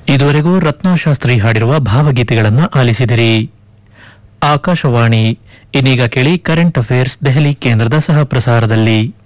ಇದುವರೆಗೂ ರತ್ನಶಾಸ್ತ್ರಿ ಹಾಡಿರುವ ಭಾವಗೀತೆಗಳನ್ನು ಆಲಿಸಿದಿರಿ. ಆಕಾಶವಾಣಿ. ಇನ್ನೀಗ ಕೇಳಿ ಕರೆಂಟ್ ಅಫೇರ್ಸ್ ದೆಹಲಿ ಕೇಂದ್ರದ ಸಹ ಪ್ರಸಾರದಲ್ಲಿ.